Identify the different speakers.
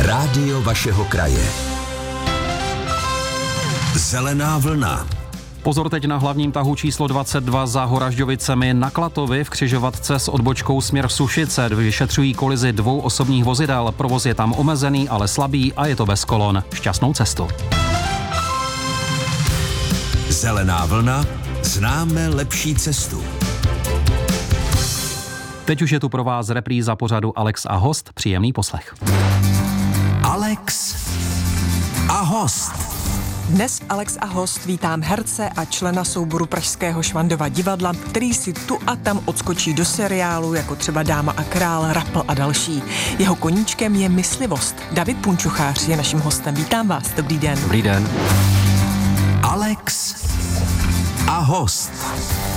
Speaker 1: Rádio vašeho kraje. Zelená vlna.
Speaker 2: Pozor teď na hlavním tahu číslo 22 za Horažďovicemi na Klatovi v křižovatce s odbočkou směr Sušice. Vyšetřují kolizi 2 osobních vozidel. Provoz je tam omezený, ale slabý a je to bez kolon. Šťastnou cestu.
Speaker 1: Zelená vlna. Známe lepší cestu.
Speaker 2: Teď už je tu pro vás repríza pořadu Alex a host. Příjemný poslech.
Speaker 1: Alex a host.
Speaker 3: Dnes Alex a host vítám herce a člena souboru pražského Švandova divadla, který si tu a tam odskočí do seriálu, jako třeba Dáma a král, Rapl a další. Jeho koníčkem je myslivost. David Punčuchář je naším hostem. Vítám vás, dobrý den.
Speaker 2: Dobrý den.
Speaker 1: Alex a host.